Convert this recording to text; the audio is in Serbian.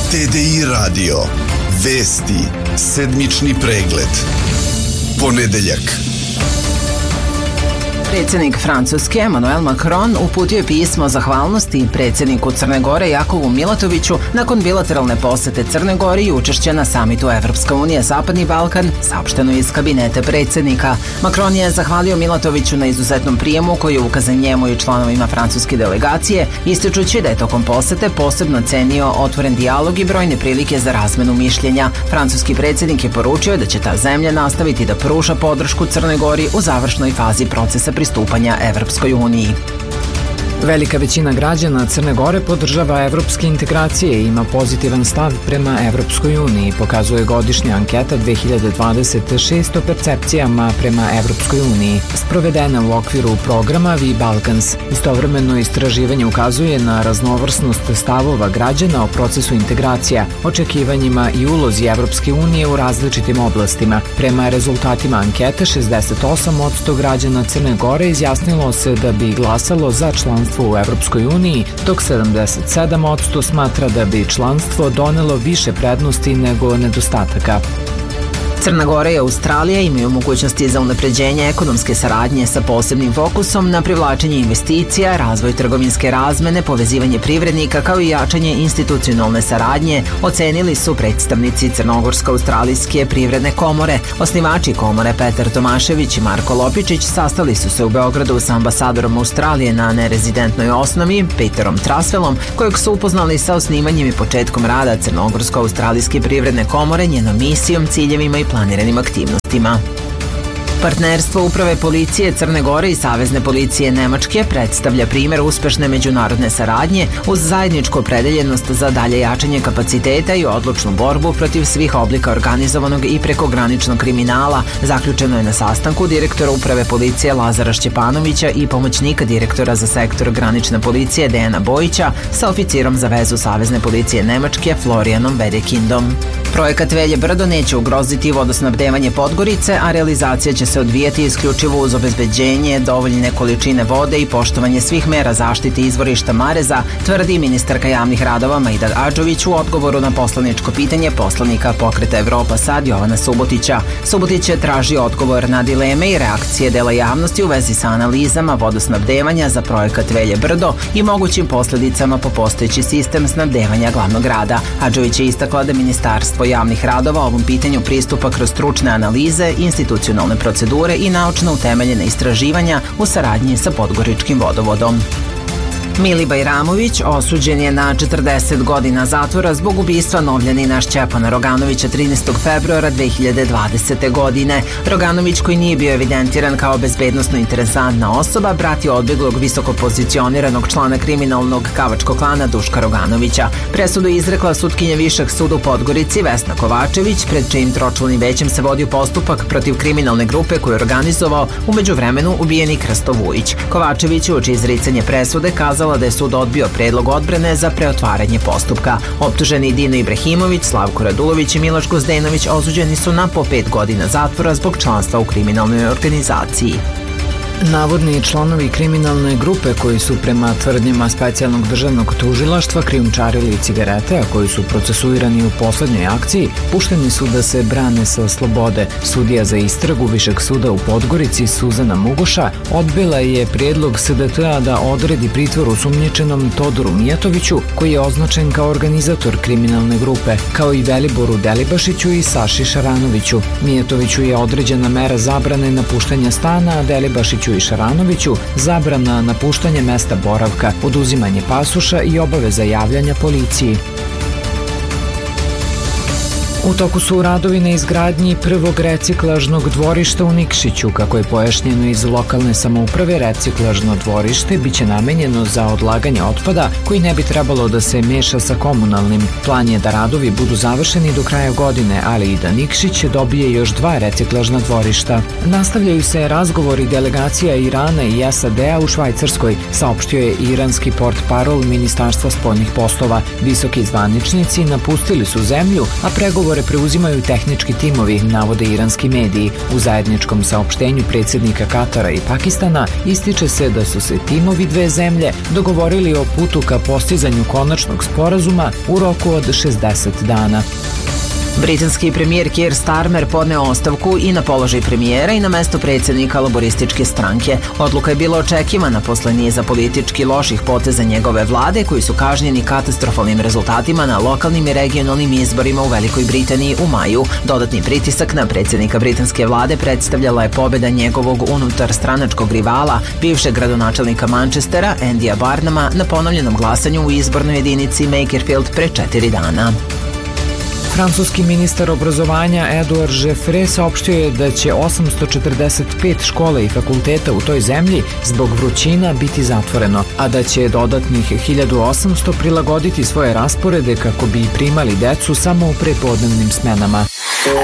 TDI Radio. Vesti. Sedmični pregled. Ponedeljak. Predsjednik Francuske Emmanuel Macron uputio je pismo zahvalnosti predsjedniku Crne Gore Jakovu Milatoviću nakon bilateralne posete Crne Gori i učešća na samitu Evropska unija Zapadni Balkan, saopšteno iz kabinete predsjednika. Macron je zahvalio Milatoviću na izuzetnom prijemu koji je ukazan njemu i članovima francuske delegacije, ističući da je tokom posete posebno cenio otvoren dijalog i brojne prilike za razmenu mišljenja. Francuski predsjednik je poručio da će ta zemlja nastaviti da pruža podršku Crnoj Gori u završnoj fazi procesa pristupanja Evropskoj uniji. Velika većina građana Crne Gore podržava evropske integracije i ima pozitivan stav prema Evropskoj uniji, pokazuje godišnja anketa 2026 o percepcijama prema Evropskoj uniji, sprovedena u okviru programa We Balkans. Istovremeno istraživanje ukazuje na raznovrsnost stavova građana o procesu integracija, očekivanjima i ulozi Evropske unije u različitim oblastima. Prema rezultatima ankete, 68% građana Crne Gore izjasnilo se da bi glasalo za članstvo u Evropskoj uniji, dok 77% smatra da bi članstvo donelo više prednosti nego nedostataka. Crna Gora i Australija imaju mogućnosti za unapređenje ekonomske saradnje sa posebnim fokusom na privlačenje investicija, razvoj trgovinske razmene, povezivanje privrednika kao i jačanje institucionalne saradnje, ocenili su predstavnici Crnogorsko-australijske privredne komore. Osnivači komore Petar Tomašević i Marko Lopičić sastali su se u Beogradu sa ambasadorom Australije na nerezidentnoj osnovi, Peterom Trasvelom, kojeg su upoznali sa osnivanjem i početkom rada Crnogorsko-australijske privredne komore, njenom misijom, ciljevima i planiranim aktivnostima. Partnerstvo Uprave policije Crne Gore i Savezne policije Nemačke predstavlja primjer uspešne međunarodne saradnje uz zajedničku opredeljenost za dalje jačanje kapaciteta i odlučnu borbu protiv svih oblika organizovanog i prekograničnog kriminala, zaključeno je na sastanku direktora Uprave policije Lazara Šćepanovića i pomoćnika direktora za sektor granične policije Dejana Bojića sa oficirom za vezu Savezne policije Nemačke Florianom Vedekindom. Projekat Velje Brdo neće ugroziti vodosnabdevanje Podgorice, a realizacija će se odvijati isključivo uz obezbeđenje dovoljne količine vode i poštovanje svih mera zaštite izvorišta Mareza, tvrdi ministarka javnih radova Majda Adžović u odgovoru na poslaničko pitanje poslanika Pokreta Evropa Sad Jovana Subotića. Subotić je tražio odgovor na dileme i reakcije dela javnosti u vezi sa analizama vodosnabdevanja za projekat Velje Brdo i mogućim posljedicama po postojeći sistem snabdevanja glavnog grada. Adžović je istakla da Ministarstvo javnih radova ovom pitanju pristupa kroz stručne analize, institucionalne procedure i naučno utemeljene istraživanja u saradnji sa Podgoričkim vodovodom. Mili Bajramović osuđen je na 40 godina zatvora zbog ubistva novljanina Šćepana Roganovića 13. februara 2020. godine. Roganović, koji nije bio evidentiran kao bezbednosno interesantna osoba, brat je odbeglog visoko pozicioniranog člana kriminalnog kavačkog klana Duška Roganovića. Presudu je izrekla sutkinja Višeg suda u Podgorici Vesna Kovačević, pred čijim tročlanim većem se vodio postupak protiv kriminalne grupe koju je organizovao u međuvremenu ubijeni Krsto Vujić. Kovačević je uoči izricanja presude kazala da je sud odbio predlog odbrane za preotvaranje postupka. Optuženi Dino Ibrahimović, Slavko Radulović i Miloš Gozdenović osuđeni su na po 5 godina zatvora zbog članstva u kriminalnoj organizaciji. Navodni članovi kriminalne grupe koji su prema tvrdnjama specijalnog državnog tužilaštva krijumčarili cigarete, a koji su procesuirani u poslednjoj akciji, pušteni su da se brane sa slobode. Sudija za istragu Višeg suda u Podgorici Suzana Mugoša odbila je prijedlog SDT-a da odredi pritvor osumnjičenom Todoru Mijatoviću, koji je označen kao organizator kriminalne grupe, kao i Veliboru Delibašiću i Saši Šaranoviću. Mijatoviću je određena mera zabrane napuštanja stana, a Delibašiću i Šaranoviću zabrana napuštanja mesta boravka, oduzimanje pasoša i obaveza javljanja policiji. U toku su radovi na izgradnji prvog reciklažnog dvorišta u Nikšiću. Kako je pojašnjeno iz lokalne samouprave, reciklažno dvorište biće namenjeno za odlaganje otpada koji ne bi trebalo da se meša sa komunalnim. Plan je da radovi budu završeni do kraja godine, ali i da Nikšić dobije još 2 reciklažna dvorišta. Nastavljaju se razgovori delegacija Irana i SAD-a u Švajcarskoj, saopštio je iranski portparol Ministarstva spoljnih poslova. Visoki zvaničnici napustili su zemlju, a pregovori pregovore preuzimaju tehnički timovi, navode iranski mediji. U zajedničkom saopštenju predsjednika Katara i Pakistana ističe se da su se timovi dve zemlje dogovorili o putu ka postizanju konačnog sporazuma u roku od 60 dana. Britanski premijer Keir Starmer podneo ostavku i na položaj premijera i na mesto predsjednika laborističke stranke. Odluka je bila očekivana posle niza politički loših poteza njegove vlade koji su kažnjeni katastrofalnim rezultatima na lokalnim i regionalnim izborima u Velikoj Britaniji u maju. Dodatni pritisak na predsjednika britanske vlade predstavljala je pobjeda njegovog unutarstranačkog rivala, bivšeg gradonačelnika Manchestera, Andyja Barnuma, na ponovljenom glasanju u izbornoj jedinici Makerfield pre 4 dana. Francuski ministar obrazovanja Edouard Jeffrey saopštio je da će 845 škola i fakulteta u toj zemlji zbog vrućina biti zatvoreno, a da će dodatnih 1800 prilagoditi svoje rasporede kako bi primali decu samo u prepodnevnim smenama.